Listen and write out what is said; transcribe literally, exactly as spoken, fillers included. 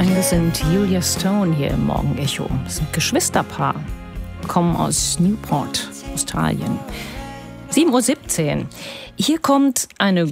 Angus und Julia Stone hier im Morgenecho. Das sind ein Geschwisterpaar, kommen aus Newport, Australien. sieben Uhr siebzehn. Hier kommt eine